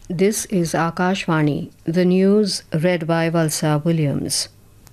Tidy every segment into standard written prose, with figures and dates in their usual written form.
This is Akashvani, the news read by Valsa Williams.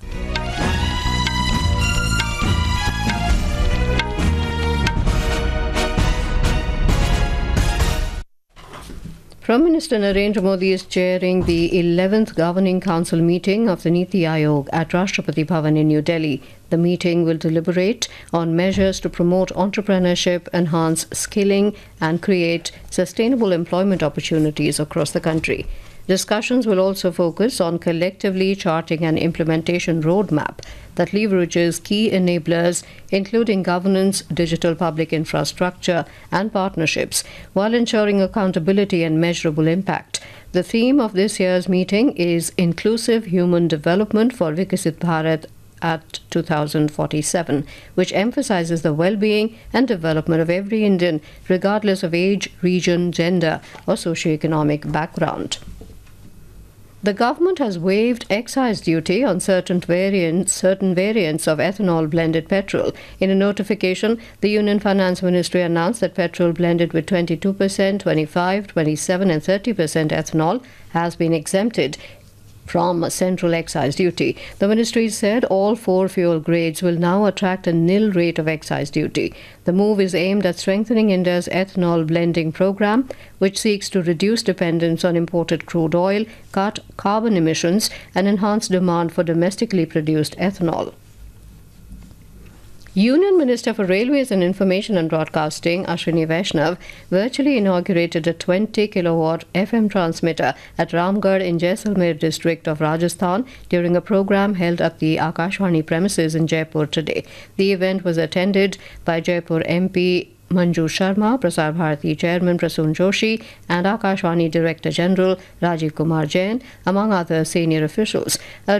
Prime Minister Narendra Modi is chairing the 11th Governing Council meeting of the Niti Aayog at Rashtrapati Bhavan in New Delhi. The meeting will deliberate on measures to promote entrepreneurship, enhance skilling, and create sustainable employment opportunities across the country. Discussions will also focus on collectively charting an implementation roadmap that leverages key enablers, including governance, digital public infrastructure, and partnerships, while ensuring accountability and measurable impact. The theme of this year's meeting is Inclusive Human Development for Viksit Bharat at 2047, which emphasizes the well-being and development of every Indian, regardless of age, region, gender, or socioeconomic background. The government has waived excise duty on certain variants of ethanol blended petrol. In a notification, the Union Finance Ministry announced that petrol blended with 22%, 25%, 27% and 30% ethanol has been exempted from central excise duty. The ministry said all four fuel grades will now attract a nil rate of excise duty. The move is aimed at strengthening India's ethanol blending program, which seeks to reduce dependence on imported crude oil, cut carbon emissions, and enhance demand for domestically produced ethanol. Union Minister for Railways and Information and Broadcasting, Ashwini Vaishnav, virtually inaugurated a 20-kilowatt FM transmitter at Ramgarh in Jaisalmer district of Rajasthan during a program held at the Akashvani premises in Jaipur today. The event was attended by Jaipur MP Manju Sharma, Prasar Bharati Chairman Prasoon Joshi, and Akashvani Director General Rajiv Kumar Jain, among other senior officials.